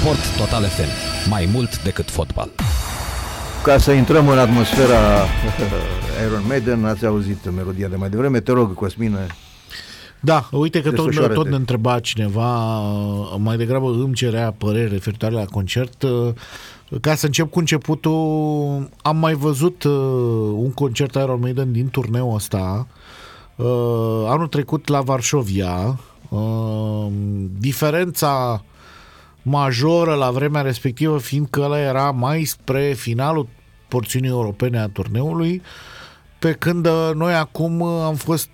Sport Total FM. Mai mult decât fotbal. Ca să intrăm în atmosfera Iron Maiden, ați auzit melodia de mai devreme. Te rog, Cosmine. Da, uite că tot ne întreba cineva, mai degrabă îmi cerea păreri referitoare la concert. Ca să încep cu începutul, am mai văzut un concert Iron Maiden din turneul ăsta anul trecut la Varșovia. Diferența majoră la vremea respectivă fiind că ăla era mai spre finalul porțiunii europene a turneului, pe când noi acum am fost